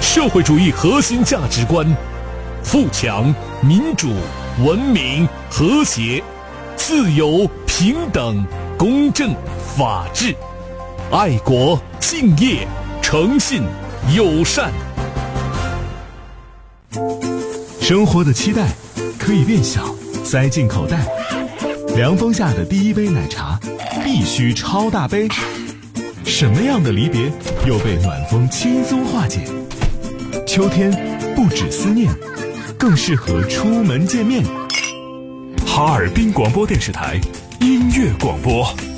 社会主义核心价值观：富强、民主、文明、和谐、自由、平等、公正、法治，爱国、敬业、诚信、友善。 生活的期待可以变小，塞进口袋。凉风下的第一杯奶茶必须超大杯。什么样的离别又被暖风轻松化解？秋天不止思念，更适合出门见面。 哈尔滨广播电视台音乐广播。